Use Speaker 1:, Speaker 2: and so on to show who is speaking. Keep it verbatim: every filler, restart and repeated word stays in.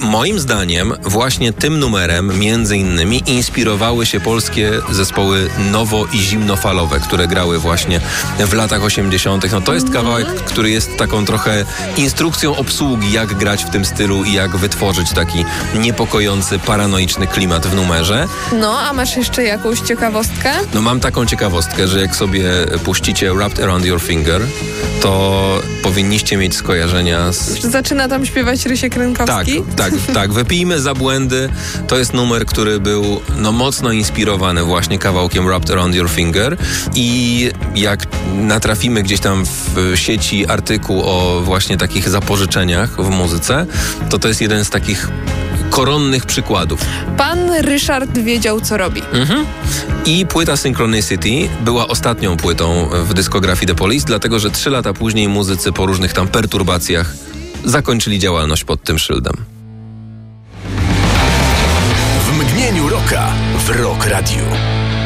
Speaker 1: moim zdaniem właśnie tym numerem między innymi inspirowały się polskie zespoły nowo- i zimnofalowe, które grały właśnie w latach osiemdziesiątych. No to jest kawałek, który jest taką trochę instrukcją obsługi, jak grać w tym stylu i jak wytworzyć taki niepokojący, paranoiczny klimat w numerze.
Speaker 2: No, a masz jeszcze jakąś ciekawostkę?
Speaker 1: No mam taką ciekawostkę, że jak sobie puścicie Wrapped Around Your Finger, to powinniście mieć skojarzenia z...
Speaker 2: Zaczyna tam śpiewać Rysiek Rynkowski?
Speaker 1: Tak, tak, tak. Wypijmy za błędy. To jest numer, który był no, mocno inspirowany właśnie kawałkiem Wrapped Around Your Finger i jak natrafimy gdzieś tam w sieci artykuł o właśnie takich zapożyczeniach w muzyce, to to jest jeden z takich koronnych przykładów.
Speaker 2: Pan Ryszard wiedział, co robi.
Speaker 1: Mhm. I płyta Synchronicity była ostatnią płytą w dyskografii The Police, dlatego że trzy lata później muzycy po różnych tam perturbacjach zakończyli działalność pod tym szyldem.
Speaker 3: W mgnieniu rocka w Rock Radio.